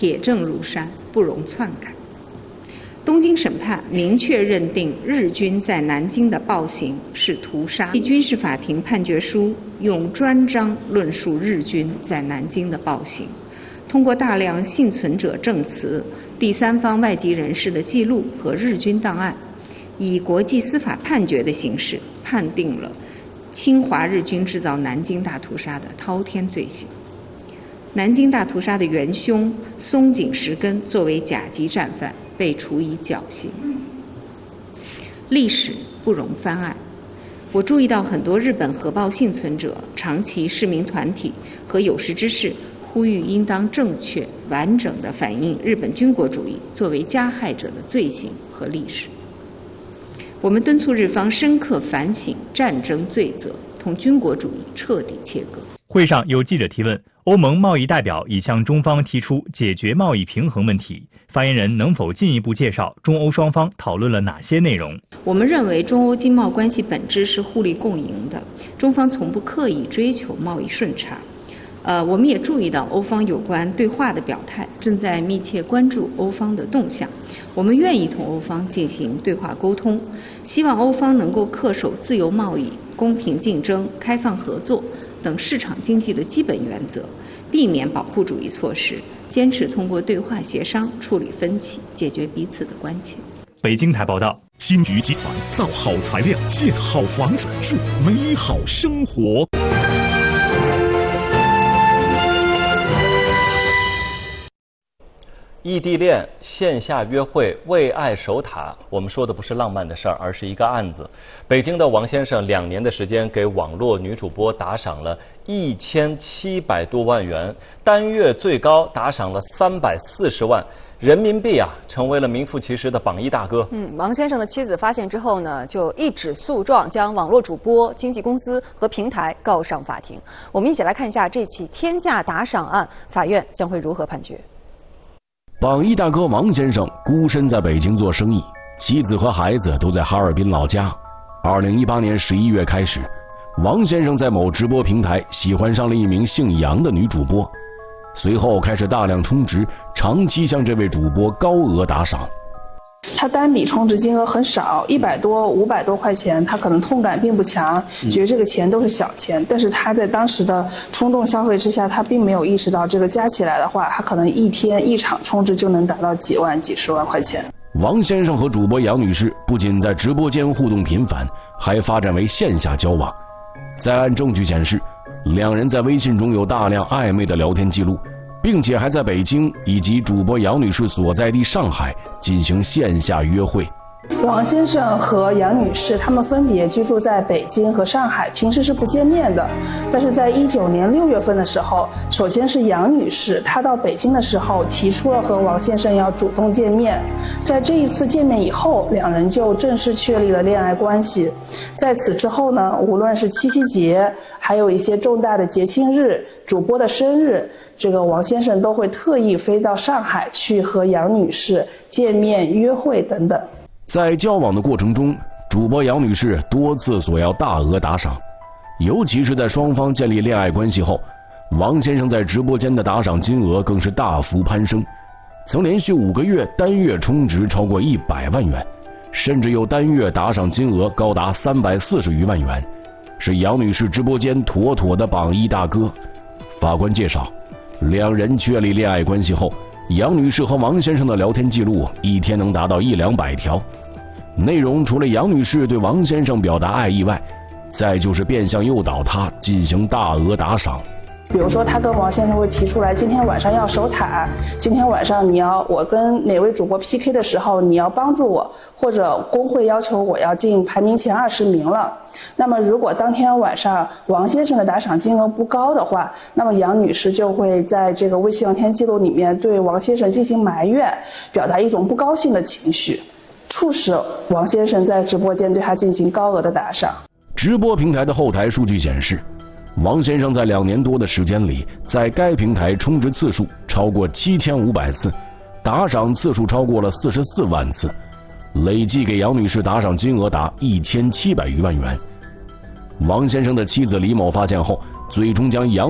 铁证如山，不容篡改。东京审判明确认定日军在南京的暴行是屠杀。军事法庭判决书用专章论述日军在南京的暴行，通过大量幸存者证词、第三方外籍人士的记录和日军档案，以国际司法判决的形式判定了侵华日军制造南京大屠杀的滔天罪行。南京大屠杀的元凶松井石根作为甲级战犯被处以绞刑。历史不容翻案。我注意到很多日本核爆幸存者、长期市民团体和有识之士呼吁应当正确完整地反映日本军国主义作为加害者的罪行和历史。我们敦促日方深刻反省战争罪责，同军国主义彻底切割。 会上有记者提问，欧盟贸易代表已向中方提出解决贸易平衡问题，发言人能否进一步介绍中欧双方讨论了哪些内容？ 我们认为中欧经贸关系本质是互利共赢的，中方从不刻意追求贸易顺差。我们也注意到欧方有关对话的表态，正在密切关注欧方的动向。我们愿意同欧方进行对话沟通，希望欧方能够恪守自由贸易、公平竞争、开放合作等市场经济的基本原则，避免保护主义措施，坚持通过对话协商处理分歧，解决彼此的关切。 北京台报道， 金鱼集团造好材料，建好房子，树美好生活。 异地恋、线下约会、为爱守塔，我们说的不是浪漫的事儿，而是一个案子。北京的王先生2年的时间给网络女主播打赏了1700多万元，单月最高打赏了340万人民币啊，成为了名副其实的榜一大哥。 王先生的妻子发现之后呢，就一纸诉状将网络主播、经纪公司和平台告上法庭。我们一起来看一下这起天价打赏案，法院将会如何判决。 榜一大哥王先生孤身在北京做生意，妻子和孩子都在哈尔滨老家。2018年11月开始，王先生在某直播平台喜欢上了一名姓杨的女主播，随后开始大量充值，长期向这位主播高额打赏。 他单笔充值金额很少，100多、500多块钱，他可能痛感并不强，觉得这个钱都是小钱。但是他在当时的冲动消费之下，他并没有意识到这个加起来的话，他可能一天一场充值就能达到几万、几十万块钱。 王先生和主播杨女士不仅在直播间互动频繁，还发展为线下交往。在案证据显示，两人在微信中有大量暧昧的聊天记录，并且还在北京以及主播杨女士所在地上海进行线下约会。 王先生和杨女士他们分别居住在北京和上海，平时是不见面的。但是在19年6月份的时候，首先是杨女士她到北京的时候提出了和王先生要主动见面，在这一次见面以后，两人就正式确立了恋爱关系。在此之后呢，无论是七夕节，还有一些重大的节庆日、主播的生日，这个王先生都会特意飞到上海去和杨女士见面、约会等等。 在交往的过程中，主播杨女士多次索要大额打赏，尤其是在双方建立恋爱关系后，王先生在直播间的打赏金额更是大幅攀升，曾连续5个月单月充值超过100万元，甚至有单月打赏金额高达340余万元，是杨女士直播间妥妥的榜一大哥。法官介绍，两人确立恋爱关系后，杨女士和王先生的聊天记录一天能达到100-200条，内容除了杨女士对王先生表达爱意外，再就是变相诱导他进行大额打赏。 比如说他跟王先生会提出来，今天晚上要守塔，今天晚上我跟哪位主播 PK 的时候你要帮助我，或者工会要求我要进排名前20名了。那么如果当天晚上王先生的打赏金额不高的话，那么杨女士就会在这个微信聊天记录里面对王先生进行埋怨，表达一种不高兴的情绪，促使王先生在直播间对他进行高额的打赏。 直播平台的后台数据显示，王先生在2年多的时间里，在该平台充值次数超过7500次，打赏次数超过了44万次，累计给杨女士打赏金额达1700余万元。王先生的妻子李某发现后，最终将杨